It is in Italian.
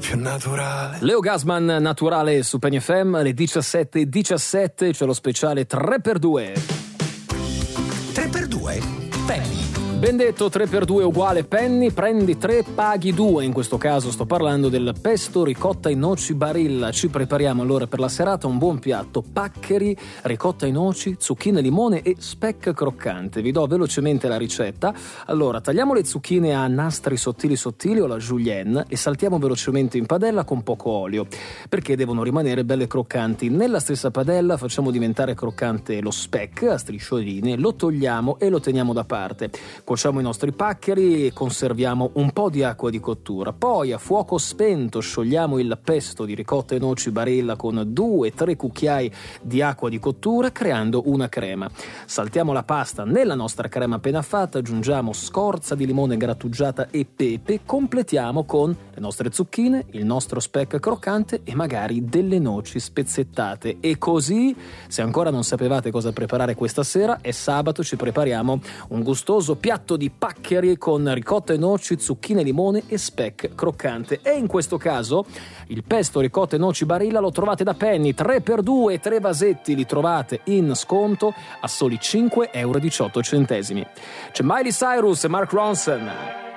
più naturale. Leo Gasman, Naturale su Penny FM, alle 17:17 c'è lo speciale 3x2. 3x2? Penny. Ben detto, 3x2 uguale Penny, prendi 3, paghi 2. In questo caso sto parlando del pesto ricotta e noci Barilla. Ci prepariamo allora per la serata un buon piatto: paccheri, ricotta e noci, zucchine, limone e speck croccante. Vi do velocemente la ricetta. Allora, tagliamo le zucchine a nastri sottili o la julienne e saltiamo velocemente in padella con poco olio, perché devono rimanere belle croccanti. Nella stessa padella facciamo diventare croccante lo speck a striscioline, lo togliamo e lo teniamo da parte. Cuociamo i nostri paccheri e conserviamo un po' di acqua di cottura. Poi a fuoco spento sciogliamo il pesto di ricotta e noci Barilla con 2-3 cucchiai di acqua di cottura, creando una crema. Saltiamo la pasta nella nostra crema appena fatta, aggiungiamo scorza di limone grattugiata e pepe, completiamo con le nostre zucchine, il nostro speck croccante e magari delle noci spezzettate. E così, se ancora non sapevate cosa preparare questa sera, è sabato, ci prepariamo un gustoso piatto di paccheri con ricotta e noci, zucchine, limone e speck croccante. E in questo caso il pesto ricotta e noci Barilla lo trovate da Penny, 3x2, 3 vasetti li trovate in sconto a soli 5,18 €. C'è Miley Cyrus e Mark Ronson.